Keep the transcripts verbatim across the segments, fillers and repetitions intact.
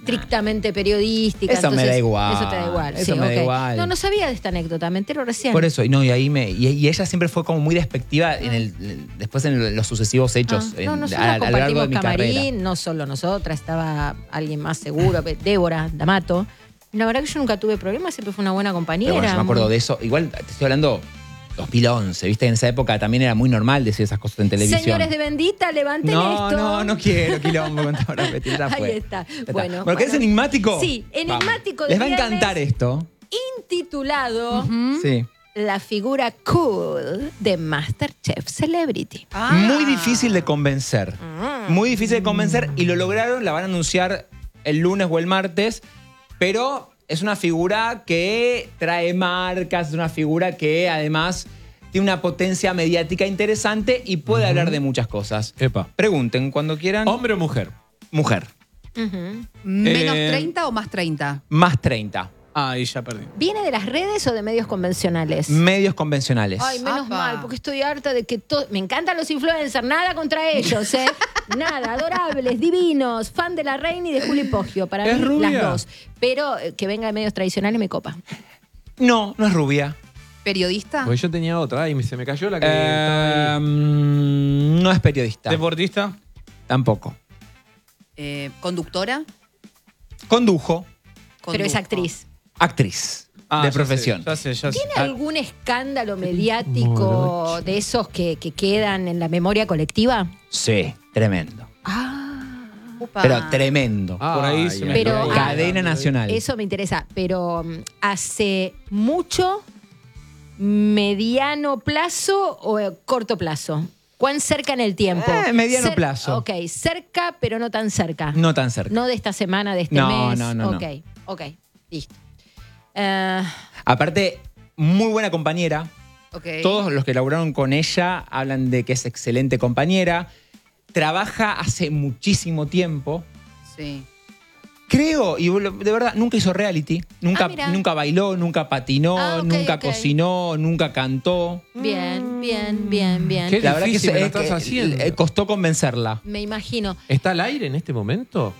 estrictamente periodística. Eso entonces, me da igual. Eso te da igual. Eso sí, me da okay. igual. No, no sabía de esta anécdota, me entero recién. Por eso, y no, y ahí me. Y, y ella siempre fue como muy despectiva Ah. en el, después en los sucesivos hechos. Ah, en, no, nosotros a, a lo largo compartimos de mi camarín, carrera. no solo nosotras, estaba alguien más seguro, Débora D'Amato. La verdad que yo nunca tuve problemas, siempre fue una buena compañera. Pero bueno, yo me acuerdo muy... de eso. Igual te estoy hablando dos mil once, ¿viste? En esa época también era muy normal decir esas cosas en televisión. Señores de Bendita, levanten no, esto. No, no quiero quilombo con Tamara Petty, ya fue. Ahí está. Ya está. Bueno, ¿Pero qué es enigmático? Sí, enigmático. Vamos. De Les va a viernes, encantar esto. Intitulado Uh-huh. Sí. La figura cool de MasterChef Celebrity. Ah. Muy difícil de convencer. Mm. Muy difícil de convencer y lo lograron, la van a anunciar el lunes o el martes, pero es una figura que trae marcas, es una figura que además tiene una potencia mediática interesante y puede uh-huh. hablar de muchas cosas. Epa. Pregunten cuando quieran. ¿Hombre o mujer? Mujer. Uh-huh. ¿Menos Eh, treinta o más treinta? Más treinta. Ah, ahí ya perdí. ¿Viene de las redes o de medios convencionales? Medios convencionales. Ay, menos Apa. mal, porque estoy harta de que todo... Me encantan los influencers, nada contra ellos, ¿eh? Nada, adorables, divinos, fan de la reina y de Juli Poggio. Para ¿Es mí, rubia? las dos. Pero eh, que venga de medios tradicionales me copa. No, no es rubia. ¿Periodista? Porque yo tenía otra y se me cayó la que Eh, estaba ahí. no es periodista. ¿Deportista? Tampoco. Eh, ¿Conductora? Condujo. Pero es Condujo. actriz. Actriz. Ah, de ya profesión. sé, ya sé, ya sé. ¿Tiene Ah, algún escándalo mediático de esos que, que quedan en la memoria colectiva? Sí, tremendo. Ah, Upa. Pero tremendo. Por ahí Ay, se ay, me- Pero- ay, ay, Cadena ay, nacional. eso me interesa. Pero mm, ¿hace mucho, mediano plazo o eh, corto plazo? ¿Cuán cerca en el tiempo? Eh, mediano Cer- plazo. Ok, cerca, pero no tan cerca. No tan cerca. No de esta semana, de este No, mes. no, no, no. Ok, ok, listo. Eh, Aparte, muy buena compañera. Ok. Todos los que laburaron con ella hablan de que es excelente compañera. Trabaja hace muchísimo tiempo. Sí. Creo, y de verdad, nunca hizo reality. Nunca, Ah, mira. nunca bailó, nunca patinó, Ah, ok, nunca ok. cocinó, nunca cantó. bien, bien, bien, bien. Qué La verdad que, difícil es- me lo es que estás haciendo. eh, costó convencerla. Me imagino. ¿Está al aire en este momento?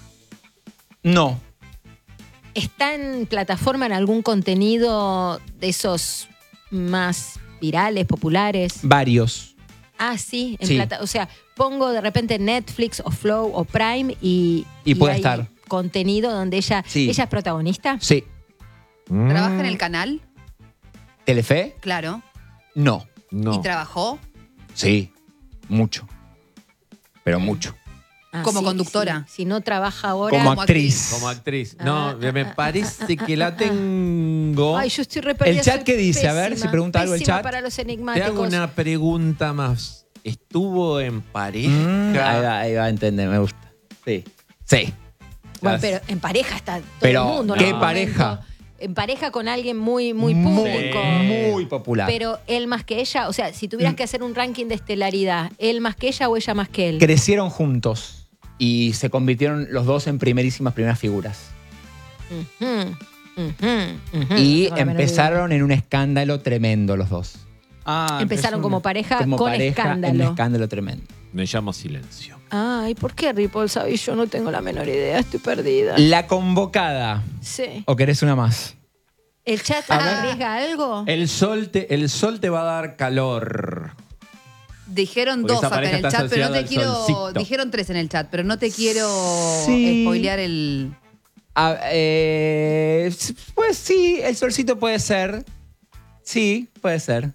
No. ¿Está en plataforma en algún contenido de esos más virales, populares? Varios. Ah, sí, en Sí. plata, o sea, pongo de repente Netflix o Flow o Prime y, Y puede hay estar. contenido donde ella, Sí. ella es protagonista. Sí. ¿Trabaja Mm. en el canal? ¿Telefe? Claro. No. No. ¿Y trabajó? Sí. Mucho. Pero mucho. Ah, Como sí, conductora. sí. Si no trabaja ahora. Como Como actriz. Como actriz. Ah, No, ah, me ah, parece ah, que la ah, tengo. Ay, yo estoy re perdida, ¿El chat soy qué dice? A ver, pésima, si pregunta algo el pésima chat. para los Te enigmáticos. hago una pregunta más. ¿Estuvo en pareja? Mm, ahí, va, ahí va a entender, me gusta. Sí. Sí. Bueno, Las- pero en pareja está todo Pero, el mundo. en ¿qué algún pareja? momento. En pareja con alguien muy, muy Muy, público. muy popular. Pero él más que ella, o sea, si tuvieras que hacer un ranking de estelaridad, ¿él más que ella o ella más que él? Crecieron juntos y se convirtieron los dos en primerísimas primeras figuras. Ujú, ujú, ujú. Y No, la menor empezaron en un escándalo tremendo los dos. Ah, Empezaron como pareja Como con pareja en un escándalo. escándalo tremendo. Me llamo silencio. Ay, ¿por qué Ripoll sabe? Yo no tengo la menor idea, estoy perdida. La convocada. Sí. ¿O querés una más? ¿El chat A ver. arriesga algo? El sol, te, el sol te va a dar calor. Dijeron Porque dos esa acá en pareja el está chat, pero no asociada te al quiero. solcito. Dijeron tres en el chat, pero no te quiero Sí. spoilear el. Ah, eh, pues sí, el solcito puede ser. Sí, puede ser.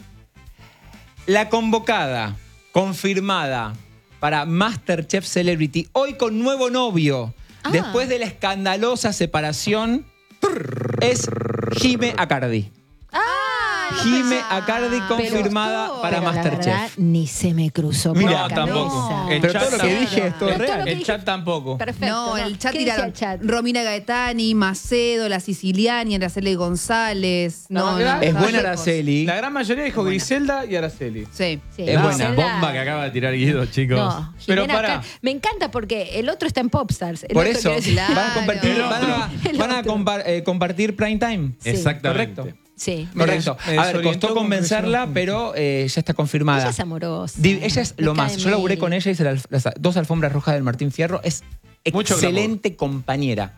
La convocada, confirmada para MasterChef Celebrity, hoy con nuevo novio, Ah. después de la escandalosa separación, es Jime Acardi. Jime Acardi confirmada Pero- para Pero la Masterchef. verdad, ni se me cruzó por Mira, la No, cabeza. tampoco. El Pero chat todo lo que tampoco. dije es todo Pero todo real. lo que El dije- chat tampoco. Perfecto. No, el chat ¿Qué decía tiraron el chat? Romina Gaetani, Macedo, la Siciliani, Araceli González. No, No, no, es Es estaba buena lejos. Araceli. La gran mayoría dijo Griselda y Araceli. Sí. Sí, Es buena. Griselda- Bomba que acaba de tirar Guido, chicos. No, Pero Jimena pará. Car- me encanta porque el otro está en Popstars. El Por otro, eso, quiero decir- Claro. van a compartir, El van a, otro. van a compar- eh, compartir prime time. Sí. Exactamente. Correcto. Sí. Me Correcto. des- me A ver, desorientó costó con convencerla, que pero eh, ya está confirmada. Ella es amorosa. Di- ella es Me lo cae más. Yo laburé mil. con ella, hice la- las dos alfombras rojas del Martín Fierro. Es Mucho excelente compañera.